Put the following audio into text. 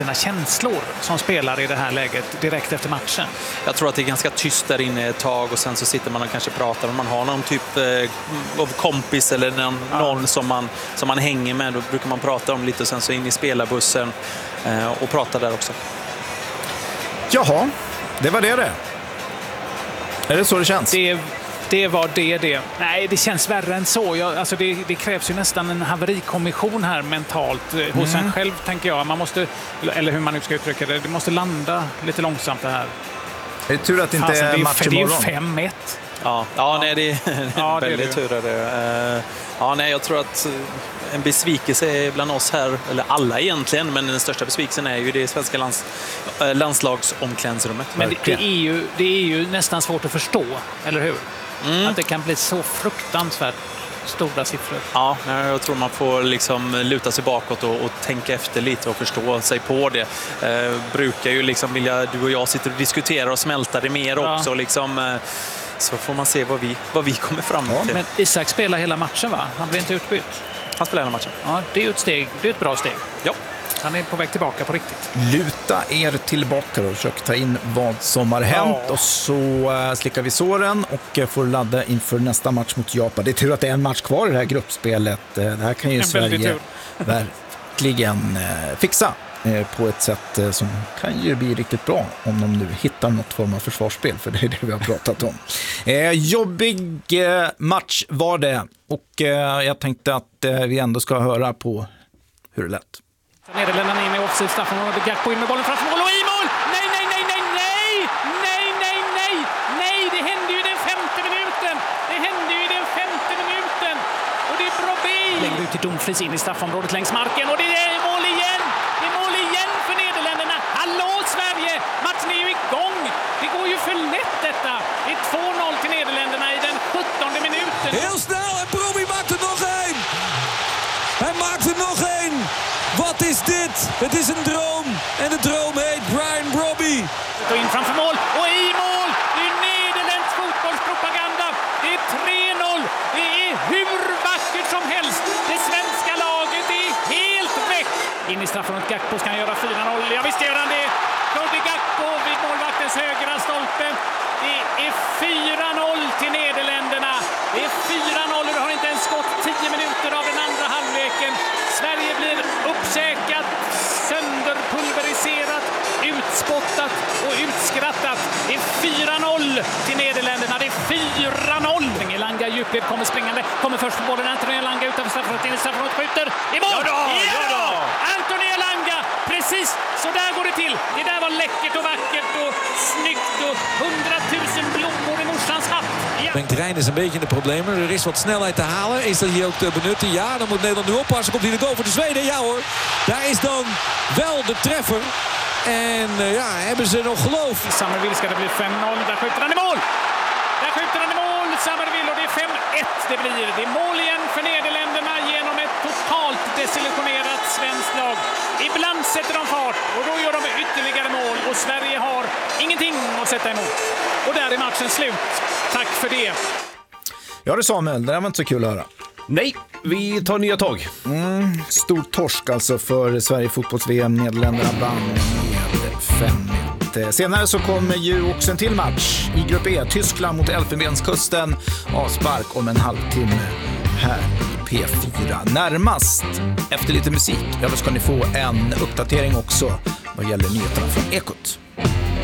Sina känslor som spelar i det här läget direkt efter matchen. Jag tror att det är ganska tyst där inne ett tag och sen så sitter man och kanske pratar om man har någon typ av kompis eller någon som man hänger med. Då brukar man prata om lite och sen så in i spelarbussen och prata där också. Jaha, det var det. Är det så det känns? Det var det. Nej, det känns värre än så. Alltså det krävs ju nästan en haverikommission här mentalt hos en själv, tänker jag. Man måste, eller hur man nu ska uttrycka det, måste landa lite långsamt det här. Är det tur att det inte är match imorgon? Det är ju 5-1. Ja, nej, det är väldigt tur. Jag tror att en besvikelse är bland oss här, eller alla egentligen, men den största besvikelsen är ju det svenska landslagsomklädningsrummet. Men det är ju nästan svårt att förstå, eller hur? Att det kan bli så fruktansvärt stora siffror. Ja, jag tror man får liksom luta sig bakåt och tänka efter lite och förstå sig på det. Brukar ju liksom vilja, du och jag sitter och diskuterar och smälta det mer också liksom, så får man se vad vi kommer fram till. Men Isak spelar hela matchen, va? Han blir inte utbytt. Han spelar hela matchen. Ja, det är ju ett steg. Det är ett bra steg. Ja. Han är på väg tillbaka på riktigt. Luta er tillbaka och försök ta in vad som har hänt. Och så slickar vi såren och får ladda inför nästa match mot Japan. Det är tur att det är en match kvar i det här gruppspelet. Det här kan ju Sverige verkligen fixa på ett sätt som kan ju bli riktigt bra om de nu hittar något form av försvarsspel, för det är det vi har pratat om. Jobbig match var det, och jag tänkte att vi ändå ska höra på hur det lät. Nederländerna in i offside, straffområdet, Gakpo in med bollen framför mål och i mål! Nej! Det hände ju i den 5:e minuten! Och det är Brobbey! Längre ut till Dumfries in i straffområdet längs marken, och det är mål igen! Det är mål igen för Nederländerna! Hallå Sverige! Matchen är ju igång! Det går ju för lätt detta! Det är 2-0 till Nederländerna i den 17:e minuten. Heel snel en Brobbey maakt er nog één! Hij maakt er nog één! Wat is dit? Het is een droom. En de droom heet Brian Brobbey. Och in framför mål. Och i mål! Det är Nederländs fotbollspropaganda. Det är 3-0. Det är hur vackert som helst. Det svenska laget är helt väck. In i straffområdet, Gakpo ska göra 4-0. Ja, visst gör han det. Cody Gakpo vid målvaktens högra stolpe. Det är 4-0 till Nederländerna. Det är 4-0 och det har inte ens gått 10 minuter av den andra halvleken. Sverige blir uppkäkat, sönderpulveriserat, utspottat och utskrattat. Det är 4-0 till Nederländerna. Det är 4-0. Elanga djupled kommer springande, kommer först på bollen. Anthony Elanga utanför straffområdet, in i straffområdet, skjuter i mål! Ja då! Anthony Elanga, precis så där går det till. Det där var läckert och vackert och snyggt och 100 000 blommor i morsans hatt. Ja. Brengt Reinders een beetje in de problemen. Er is wat snelheid te halen. Is dat hier ook te benutten? Ja, dan moet Nederland nu oppassen. Komt hier de goal voor de Zweden? Ja hoor. Daar is dan wel de treffer. En hebben ze nog geloof? Summerville ska det bli 5-0. Där skjuter han i mål! Summerville, och det är 5-1 det blir. Det är mål igen för Nederländerna genom ett totalt desillusionerat svenskt lag. Ibland sätter de fart och då gör de ytterligare mål och Sverige har ingenting att sätta emot. Och där är matchen slut. Tack för det. Ja, det Samuel, det var inte så kul att höra. Nej, vi tar nya tag. Stor torsk alltså för Sverige fotbolls-VM. Nederländerna vann med 5-1. Senare så kommer ju också en till match i grupp E. Tyskland mot Elfenbenskusten. Avspark om en halvtimme här i P4. Närmast efter lite musik, då ska ni få en uppdatering också vad gäller nyheterna från Ekot.